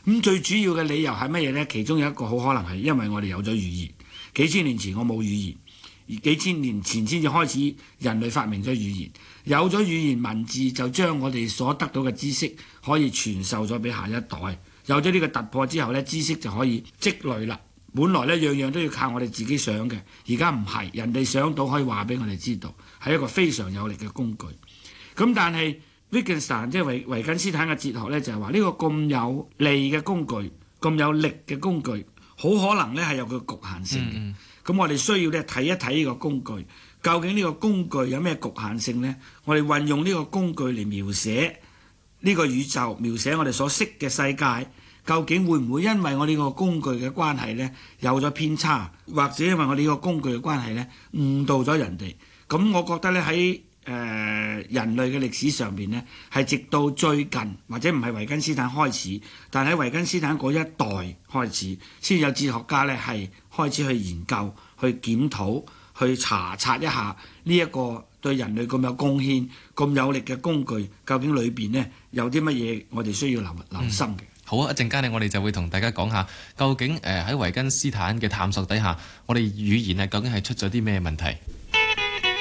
咁最主要嘅理由係乜嘢呢？其中有一個好可能係因為我哋有咗語言。幾千年前我冇語言，幾千年前先至開始人類發明咗語言。有咗語言文字，就將我哋所得到嘅知識可以傳授咗俾下一代。有咗呢個突破之後呢，知識就可以積累啦。本來呢樣樣都要靠我哋自己想嘅，而家唔係，人哋想到可以話俾我哋知道，係一個非常有力嘅工具。咁但係Wittgenstein 即係維根斯坦嘅哲學呢，就係話呢個咁有利嘅工具、咁有力嘅工具，好可能呢係有佢局限性嘅。咁我哋需要呢睇一睇呢個工具，究竟呢個工具有咩局限性呢？我哋運用呢個工具嚟描寫呢個宇宙，描寫我哋所識嘅世界，究竟會唔會因為我呢個工具嘅關係呢有咗偏差，或者因為我呢個工具嘅關係呢誤導咗人哋？咁我覺得呢喺人類嘅歷史上邊呢，係直到最近或者唔係維根斯坦開始，但喺維根斯坦嗰一代開始，先有哲學家呢係開始去研究、去檢討、去查察一下呢一個對人類咁有貢獻、咁有力嘅工具，究竟裏邊呢有啲乜嘢我哋需要留心嘅。 好啊！一陣間呢，我哋就會同大家講下，究竟喺維根斯坦嘅探索底下，我哋語言究竟係出咗啲咩問題？